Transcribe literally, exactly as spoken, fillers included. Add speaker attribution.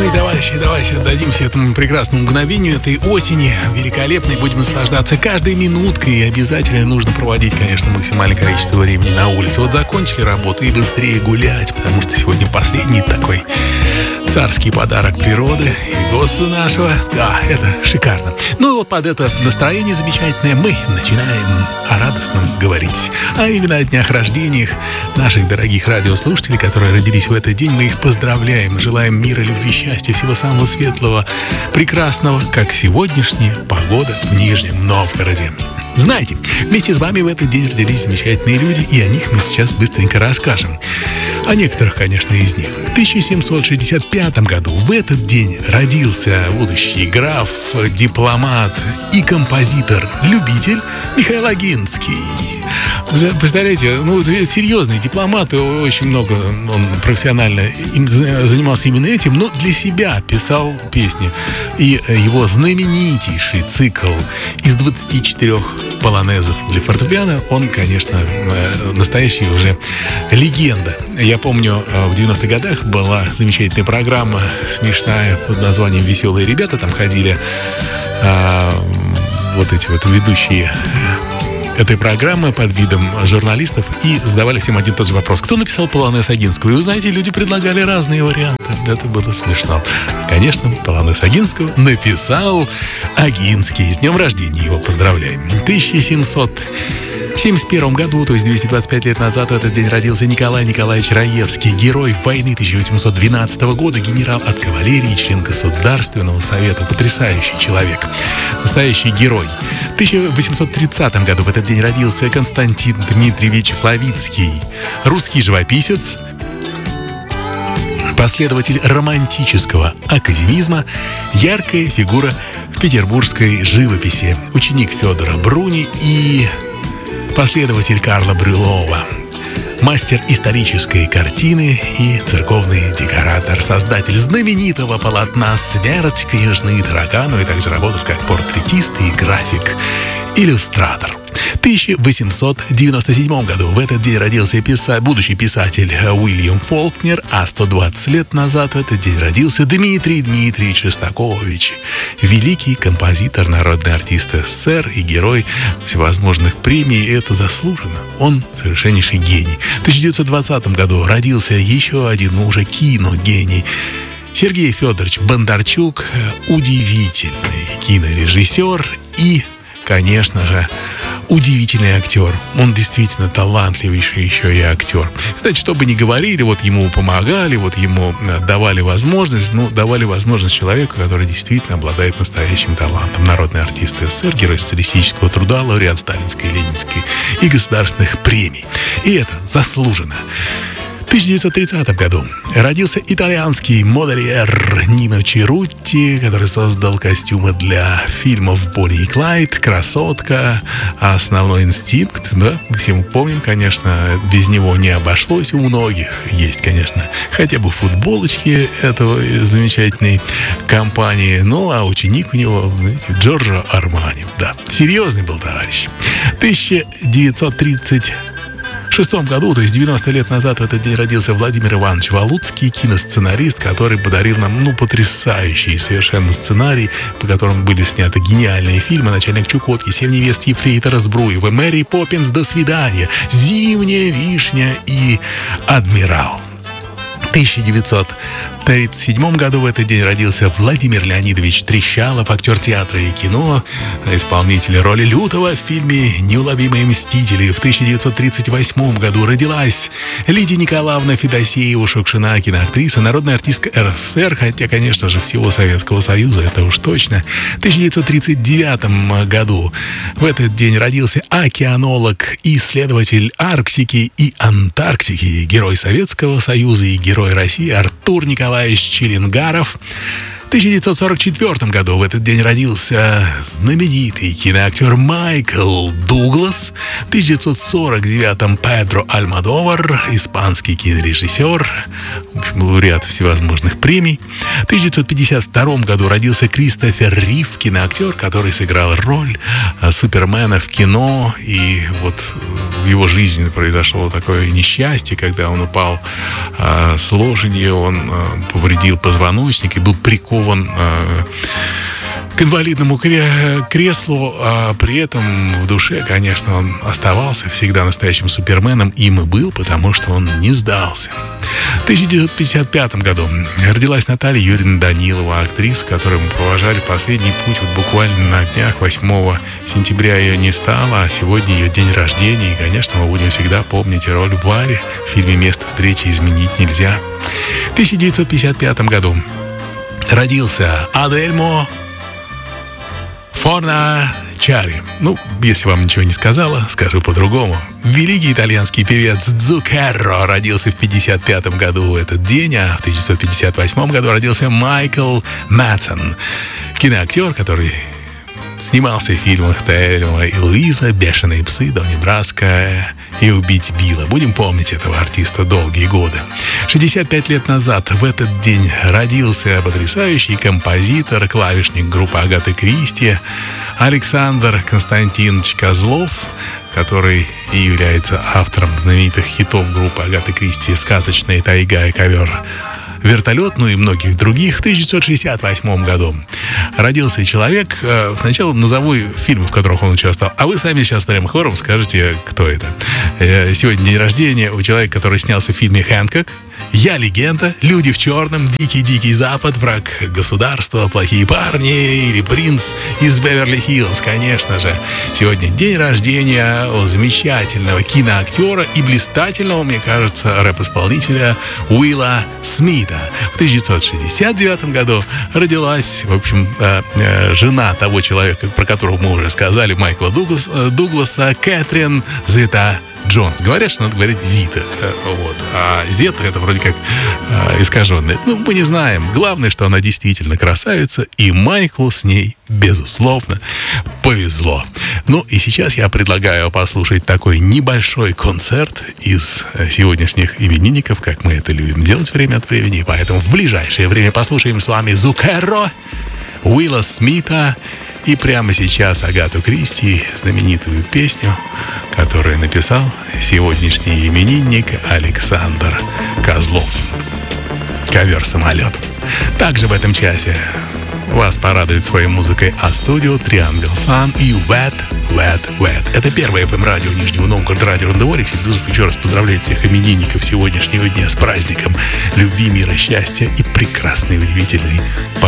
Speaker 1: и товарищи, давайте отдадимся этому прекрасному мгновению этой осени великолепной. Будем наслаждаться каждой минуткой. И обязательно нужно проводить, конечно, максимальное количество времени на улице. Вот закончили работу и быстрее гулять, потому что сегодня последний такой царский подарок природы и Господа нашего. Да, это шикарно. Ну и вот под это настроение замечательное мы начинаем о радостном говорить. А именно о днях рождениях наших дорогих радиослушателей, которые родились в этот день. Мы их поздравляем, желаем мира, любви, счастья, всего самого светлого, прекрасного, как сегодняшняя погода в Нижнем Новгороде. Знаете, вместе с вами в этот день родились замечательные люди, и о них мы сейчас быстренько расскажем. О некоторых, конечно, из них. В тысяча семьсот шестьдесят пятом году в этот день родился будущий граф, дипломат и композитор-любитель Михаил Огинский. Представляете, ну, серьезный дипломат, очень много он профессионально им занимался именно этим, но для себя писал песни. И его знаменитейший цикл из двадцати четырёх полонезов для фортепиано, он, конечно, настоящая уже легенда. Я помню, в девяностых годах была замечательная программа, смешная, под названием «Веселые ребята». Там ходили а, вот эти вот ведущие этой программы под видом журналистов и задавали всем один и тот же вопрос. Кто написал полонез Огинского? И вы знаете, люди предлагали разные варианты. Это было смешно. Конечно, полонез Огинского написал Огинский. С днем рождения его поздравляем. В тысяча семьсот семьдесят первом году, то есть двести двадцать пять лет назад, в этот день родился Николай Николаевич Раевский, герой войны тысяча восемьсот двенадцатого года, генерал от кавалерии, член Государственного совета. Потрясающий человек. Настоящий герой. В тысяча восемьсот тридцатом году в этот день родился Константин Дмитриевич Флавицкий, русский живописец, последователь романтического академизма, яркая фигура в петербургской живописи, ученик Федора Бруни и последователь Карла Брюлова, мастер исторической картины и церковный декоратор, создатель знаменитого полотна «Смерть княжны Таракановой», также работав как портретист и график, иллюстратор. В тысяча восемьсот девяносто седьмом году в этот день родился писа... будущий писатель Уильям Фолкнер, а сто двадцать лет назад в этот день родился Дмитрий Дмитриевич Шостакович, великий композитор, народный артист СССР и герой всевозможных премий, и это заслуженно. Он совершеннейший гений. В тысяча девятьсот двадцатом году родился еще один, ну, уже киногений, Сергей Федорович Бондарчук, удивительный кинорежиссер и, конечно же, удивительный актер. Он действительно талантливейший еще и актер. Кстати, что бы ни говорили, вот ему помогали, вот ему давали возможность, ну, давали возможность человеку, который действительно обладает настоящим талантом. Народный артист СССР, герой социалистического труда, лауреат Сталинской, Ленинской и государственных премий. И это заслуженно. В тысяча девятьсот тридцатом году родился итальянский модельер Нино Черутти, который создал костюмы для фильмов «Бонни и Клайд», «Красотка», «Основной инстинкт». Да, мы все помним, конечно, без него не обошлось. У многих есть, конечно, хотя бы футболочки этого замечательной компании. Ну, а ученик у него, знаете, Джорджо Армани. Да, серьезный был товарищ. В тысяча девятьсот тридцать шестом году, то есть девяносто лет назад, в этот день родился Владимир Иванович Валуцкий, киносценарист, который подарил нам, ну, потрясающий совершенно сценарий, по которому были сняты гениальные фильмы «Начальник Чукотки», «Семь невест ефрейтора Збруева», «Мэри Поппинс», «До свидания», «Зимняя вишня» и «Адмирал». В тысяча девятьсот тридцать седьмом году в этот день родился Владимир Леонидович Трещалов, актер театра и кино, исполнитель роли Лютого в фильме «Неуловимые мстители». В тысяча девятьсот тридцать восьмом году родилась Лидия Николаевна Федосеева-Шукшина, киноактриса, народная артистка РСФСР, хотя, конечно же, всего Советского Союза, это уж точно. В тысяча девятьсот тридцать девятом году в этот день родился океанолог, исследователь Арктики и Антарктики, герой Советского Союза и герой России Артур Николаевич Челенгаров. В тысяча девятьсот сорок четвёртом году в этот день родился знаменитый киноактер Майкл Дуглас. В тысяча девятьсот сорок девятом Педро Альмодовар, испанский кинорежиссер, в общем, лауреат всевозможных премий. В тысяча девятьсот пятьдесят втором году родился Кристофер Рив, киноактер, который сыграл роль Супермена в кино. И вот в его жизни произошло такое несчастье, когда он упал а, с лошади, он а, повредил позвоночник и был прикован э, к инвалидному креслу, а при этом в душе, конечно, он оставался всегда настоящим Суперменом, им и был, потому что он не сдался. В тысяча девятьсот пятьдесят пятом году родилась Наталья Юрьевна Данилова, актриса, которую мы провожали в последний путь вот буквально на днях. восьмого сентября ее не стало, а сегодня ее день рождения, и, конечно, мы будем всегда помнить роль Вари в фильме «Место встречи изменить нельзя». В тысяча девятьсот пятьдесят пятом году родился Адельмо Форначари. Ну, если вам ничего не сказала, скажу по-другому. Великий итальянский певец Цукерро родился в пятьдесят пятом году в этот день, а в тысяча девятьсот пятьдесят восьмом году родился Майкл Мадсен, киноактер, который снимался в фильмах «Тельма и Луиза», «Бешеные псы», «Донни Браско» и «Убить Билла». Будем помнить этого артиста долгие годы. шестьдесят пять лет назад в этот день родился потрясающий композитор, клавишник группы Агаты Кристи Александр Константинович Козлов, который и является автором знаменитых хитов группы Агаты Кристи «Сказочная тайга» и «Ковер вертолет», ну и многих других. В тысяча девятьсот шестьдесят восьмом году родился человек. Сначала назову фильмы, в которых он участвовал, а вы сами сейчас прямо хором скажете, кто это. Сегодня день рождения у человека, который снялся в фильме «Хэнкок», «Я легенда», «Люди в черном», «Дикий-дикий запад», «Враг государства», «Плохие парни» или «Принц из Беверли-Хиллз». Конечно же, сегодня день рождения у замечательного киноактера и блистательного, мне кажется, рэп-исполнителя Уилла Смита. В тысяча девятьсот шестьдесят девятом году родилась, в общем, жена того человека, про которого мы уже сказали, Майкла Дугласа, Дугласа Кэтрин Зета Джонс. Говорят, что надо говорить Зита. Вот. А Зета — это вроде как э, искаженное. Ну, мы не знаем. Главное, что она действительно красавица, и Майклу с ней, безусловно, повезло. Ну, и сейчас я предлагаю послушать такой небольшой концерт из сегодняшних именинников, как мы это любим делать время от времени. Поэтому в ближайшее время послушаем с вами Цукерро, Уилла Смита и прямо сейчас Агату Кристи, знаменитую песню, которую написал сегодняшний именинник Александр Козлов. «Ковер-самолет». Также в этом часе вас порадует своей музыкой А-студио, Triangle Sun и Wet, Wet, Wet. Это первое эф эм-радио Нижнего Новгорода, радио РНД. Алексей Бузов еще раз поздравляет всех именинников сегодняшнего дня с праздником любви, мира, счастья и прекрасной, удивительной